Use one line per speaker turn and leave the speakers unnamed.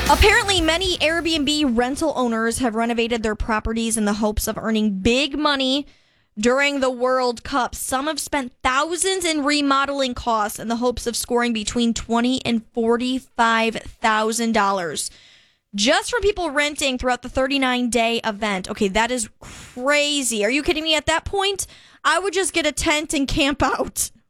Apparently, many Airbnb rental owners have renovated their properties in the hopes of earning big money during the World Cup. Some have spent thousands in remodeling costs in the hopes of scoring between $20,000 and $45,000 just from people renting throughout the 39-day event. Okay, that is crazy. Are you kidding me? At that point, I would just get a tent and camp out.